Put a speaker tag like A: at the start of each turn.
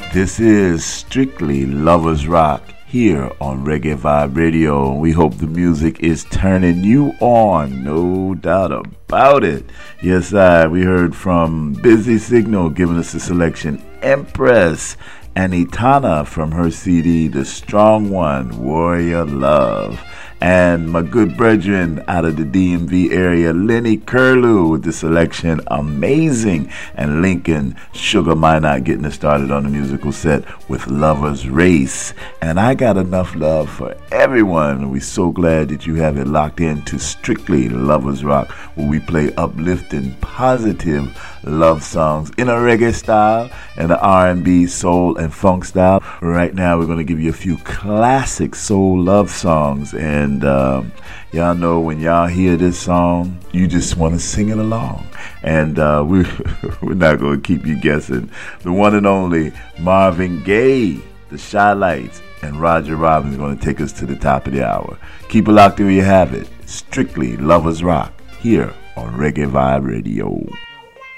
A: This is Strictly Lovers Rock here on Reggae Vibe Radio. We hope the music is turning you on, no doubt about it. Yes, we heard from Busy Signal giving us the selection Empress and Itana from her CD The Strong One, Warrior Love. And my good brethren out of the DMV area, Lenny Curlew with the selection Amazing, and Lincoln Sugar Minot getting us started on the musical set with Lover's Race. And I got enough love for everyone. We're so glad that you have it locked in to Strictly Lovers Rock, where we play uplifting, positive love songs in a reggae style and an R&B, soul, and funk style. Right now we're going to give you a few classic soul love songs, and y'all know when y'all hear this song, you just want to sing it along. And we're not going to keep you guessing. The one and only Marvin Gaye, the Shy Lights, and Roger Robbins are going to take us to the top of the hour. Keep it locked in where you have it. Strictly Lovers Rock here on Reggae Vibe Radio.